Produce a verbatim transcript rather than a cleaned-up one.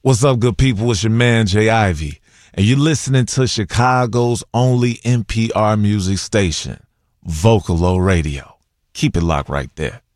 What's up, good people? It's your man, Jay Ivy, and you're listening to Chicago's only N P R music station, Vocalo Radio. Keep it locked right there.